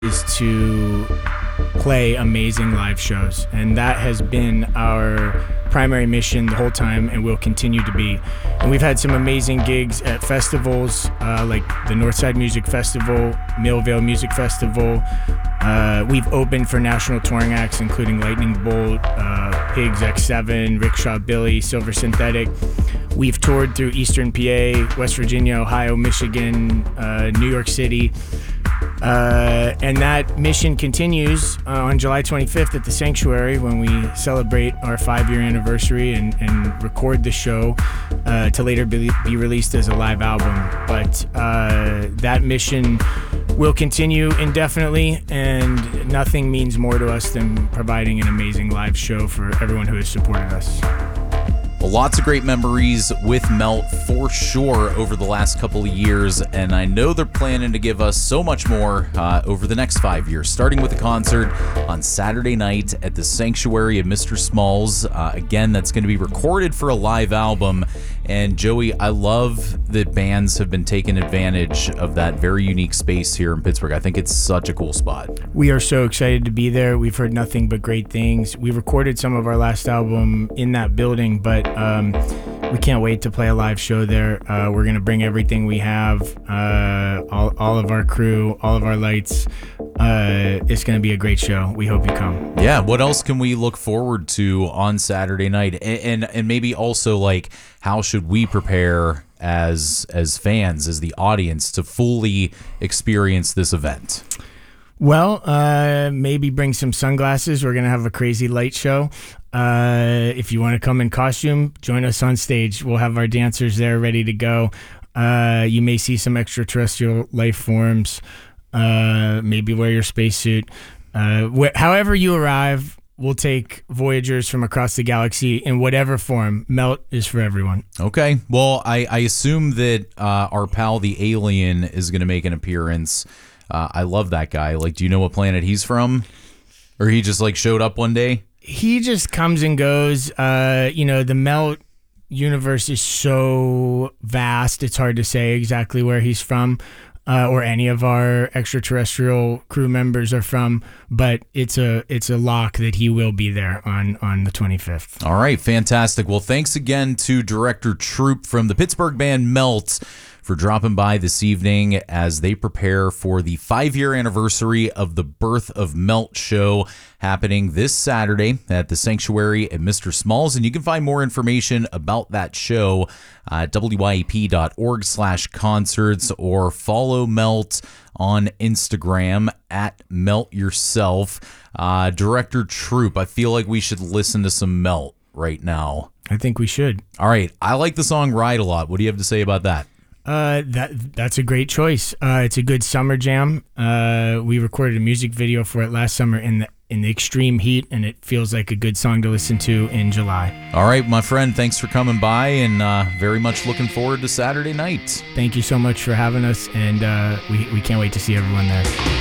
is to play amazing live shows, and that has been our primary mission the whole time and will continue to be. And we've had some amazing gigs at festivals like the Northside Music Festival, Millvale Music Festival. We've opened for national touring acts including Lightning Bolt, Pigs X7, Rickshaw Billy, Silver Synthetic. We've toured through Eastern PA, West Virginia, Ohio, Michigan, New York City. And that mission continues on July 25th at the Sanctuary when we celebrate our 5-year anniversary and record the show to later be released as a live album. But that mission will continue indefinitely, and nothing means more to us than providing an amazing live show for everyone who has supported us. Well, lots of great memories with Melt for sure over the last couple of years, and I know they're planning to give us so much more over the next 5 years, starting with a concert on Saturday night at the Sanctuary of Mr. Smalls. Again, that's going to be recorded for a live album. And Joey, I love that bands have been taking advantage of that very unique space here in Pittsburgh. I think it's such a cool spot. We are so excited to be there. We've heard nothing but great things. We recorded some of our last album in that building, but we can't wait to play a live show there. We're going to bring everything we have, all of our crew, all of our lights. It's going to be a great show. We hope you come. Yeah, what else can we look forward to on Saturday night? And maybe also, like, how should we prepare as fans, as the audience, to fully experience this event? Well, maybe bring some sunglasses. We're going to have a crazy light show. If you want to come in costume, join us on stage. We'll have our dancers there ready to go. You may see some extraterrestrial life forms. Maybe wear your spacesuit. However you arrive, we'll take Voyagers from across the galaxy in whatever form. Melt is for everyone. Okay. Well, I assume that our pal the alien is going to make an appearance. I love that guy. Like, do you know what planet he's from? Or he just, like, showed up one day? He just comes and goes. The Melt universe is so vast, it's hard to say exactly where he's from. Or any of our extraterrestrial crew members are from, but it's a lock that he will be there on the 25th. All right, fantastic. Well, thanks again to Director Troop from the Pittsburgh band Melt for dropping by this evening as they prepare for the 5-year anniversary of the Birth of Melt show happening this Saturday at the Sanctuary at Mr. Smalls. And you can find more information about that show at wyep.org/concerts or follow Melt on Instagram at Melt Yourself. Director Troop, I feel like we should listen to some Melt right now. I think we should. All right. I like the song Ride a lot. What do you have to say about that? That's a great choice. It's a good summer jam. We recorded a music video for it last summer in the extreme heat, and it feels like a good song to listen to in July. All right, my friend, thanks for coming by, and very much looking forward to Saturday night. Thank you so much for having us, and we can't wait to see everyone there.